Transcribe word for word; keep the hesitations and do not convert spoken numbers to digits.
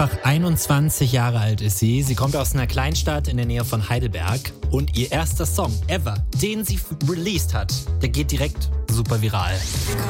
einfach einundzwanzig Jahre alt ist sie. Sie kommt aus einer Kleinstadt in der Nähe von Heidelberg. Und ihr erster Song ever, den sie released hat, der geht direkt super viral.